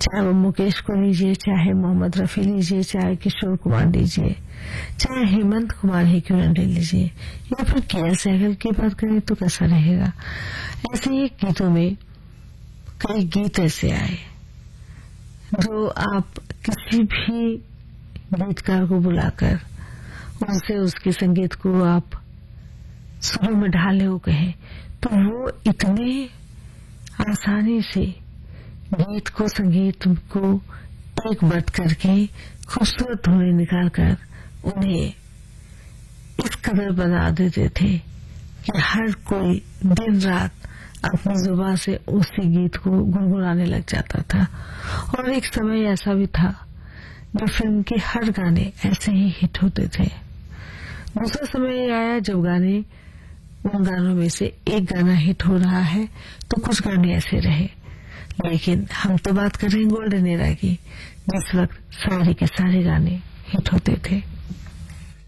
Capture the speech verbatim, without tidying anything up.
चाहे वो मुकेश को लीजिए, चाहे मोहम्मद रफी लीजिए, चाहे किशोर कुमार लीजिए, चाहे हेमंत कुमार ही क्यों न ले लीजिए, या फिर के एल सहगल की बात करें तो कैसा रहेगा। ऐसे ही गीतों में कई गीत ऐसे आए जो आप किसी भी गीतकार को बुलाकर उनसे उसके संगीत को आप सुरों में ढाले हो कहें तो वो इतने आसानी से गीत को, संगीत को एक बट करके खूबसूरत धुनें निकालकर उन्हें इस कदर बना देते थे कि हर कोई दिन रात अपनी जुबान से उसी गीत को गुनगुनाने लग जाता था। और एक समय ऐसा भी था जो फिल्म के हर गाने ऐसे ही हिट होते थे। दूसरा समय आया जब गाने, उन गानों में से एक गाना हिट हो रहा है तो कुछ गाने ऐसे रहे, लेकिन हम तो बात कर रहे हैं गोल्डन एरा की, जिस वक्त सारे के सारे गाने हिट होते थे।